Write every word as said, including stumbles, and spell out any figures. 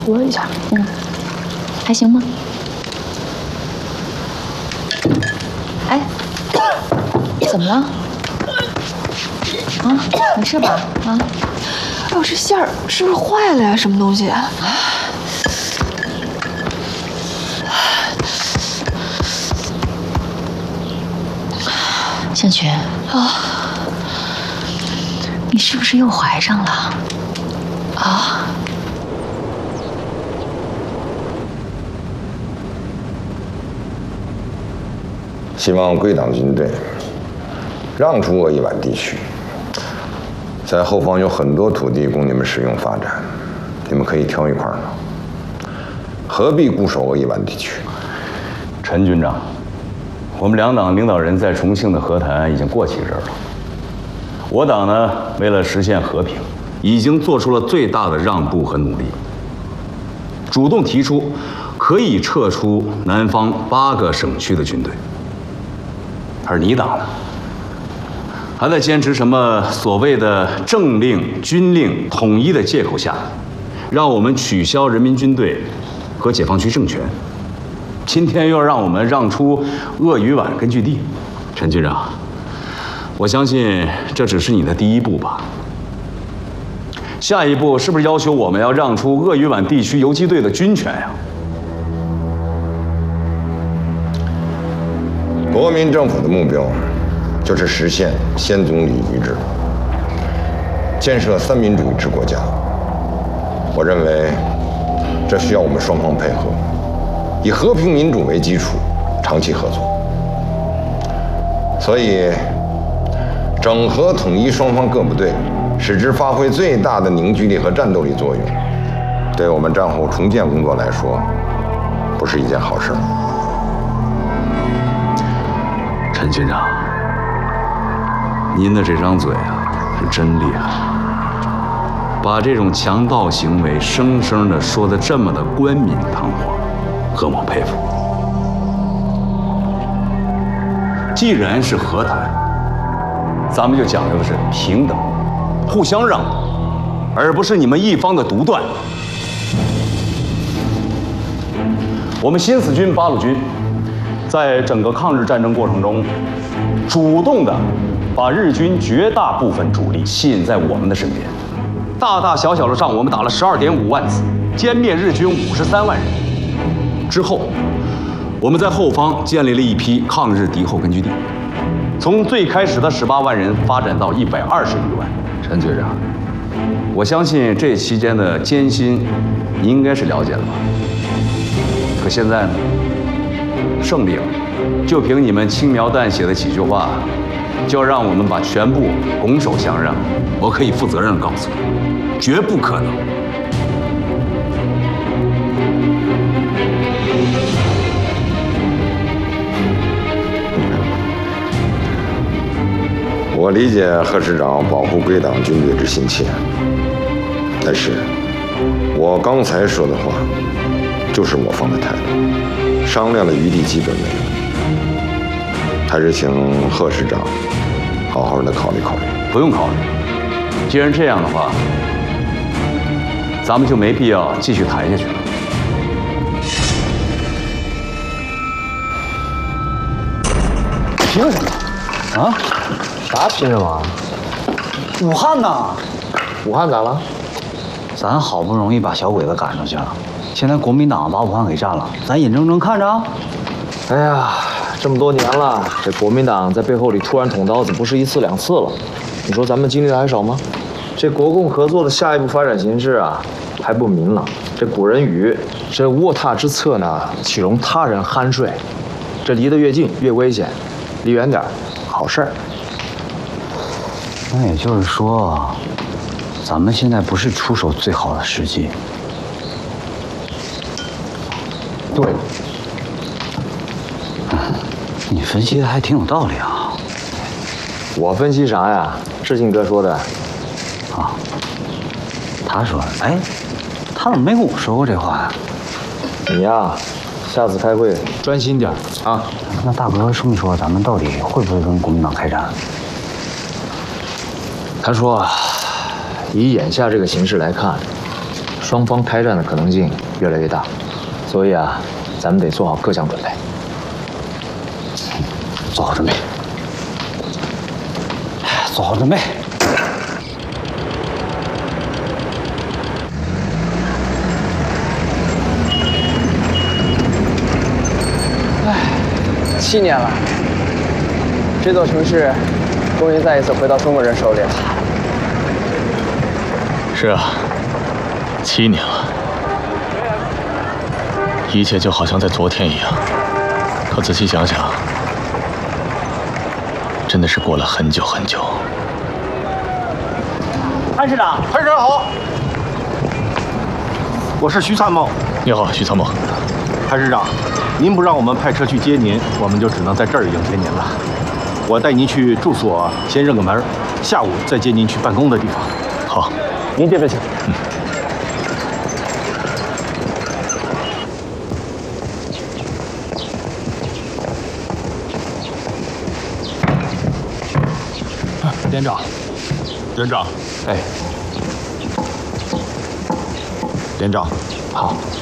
喝一下。 嗯，还行吗？哎，怎么了？啊，没事吧？啊？ 哎呦，这馅儿是不是坏了呀？什么东西？啊？ 向全啊，你是不是又怀上了？啊？ 希望贵党军队让出鄂伊皖地区，在后方有很多土地供你们使用发展，你们可以挑一块呢。何必固守鄂伊皖地区？ 陈军长，我们两党领导人在重庆的和谈已经过期日了。我党呢，为了实现和平，已经做出了最大的让步和努力，主动提出可以撤出南方八个省区的军队。而你党呢，还在坚持什么所谓的政令、军令统一的借口下，让我们取消人民军队和解放区政权。今天又让我们让出鄂豫皖根据地，陈军长，我相信这只是你的第一步吧。下一步是不是要求我们要让出鄂豫皖地区游击队的军权呀？ 国民政府的目标就是实现先总理一制，建设三民主义制国家。我认为这需要我们双方配合，以和平民主为基础，长期合作。所以，整合统一双方各部队，使之发挥最大的凝聚力和战斗力作用，对我们战后重建工作来说，不是一件好事。 陈军长，您的这张嘴啊，是真厉害，把这种强盗行为生生的说得这么的冠冕堂皇，何某佩服。既然是和谈，咱们就讲究的是平等、互相让步，而不是你们一方的独断。我们新四军八路军在整个抗日战争过程中，主动的把日军绝大部分主力吸引在我们的身边，大大小小的仗我们打了十二点五万次，歼灭日军五十三万人。之后，我们在后方建立了一批抗日敌后根据地，从最开始的十八万人发展到一百二十余万。陈局长，我相信这期间的艰辛，你应该是了解了吧？可现在呢？胜利了，就凭你们轻描淡写的几句话，就要让我们把全部拱手相让？我可以负责任地告诉你，绝不可能。 我理解贺师长保护贵党军队之心切，但是，我刚才说的话，就是我方的态度，商量的余地基本没有。还是请贺师长好好的考虑考虑。 不用考虑，既然这样的话，咱们就没必要继续谈下去了。 凭什么？啊？啥凭什么？武汉呢？武汉咋了？ 咱好不容易把小鬼子赶出去了，现在国民党把武汉给占了，咱眼睁睁看着。 哎呀，这么多年了，这国民党在背后里突然捅刀子，不是一次两次了。你说咱们经历的还少吗？这国共合作的下一步发展形势啊，还不明朗。这古人语，这卧榻之侧呢，岂容他人酣睡？这离得越近越危险，离远点，好事儿。 那也就是说，咱们现在不是出手最好的时机。 对。 你分析的还挺有道理啊。 我分析啥呀？志信哥说的。 啊，他说的。哎，他怎么没跟我说过这话呀？ 你呀，下次开会专心点啊。 那大哥说没说咱们到底会不会跟国民党开战？ 他说，以眼下这个形势来看， 双方开战的可能性越来越大，所以啊，咱们得做好各项准备。 做好准备，做好准备。 唉，七年了，这座城市终于再一次回到中国人手里了。 是啊，七年了，一切就好像在昨天一样。可仔细想想，真的是过了很久很久。 潘市长，潘市长好，我是徐参谋。 你好，徐参谋。 潘市长，您不让我们派车去接您，我们就只能在这儿迎接您了。我带您去住所先认个门，下午再接您去办公的地方。 好， 您这边请。嗯。 连长，连长， 哎，连长， 好。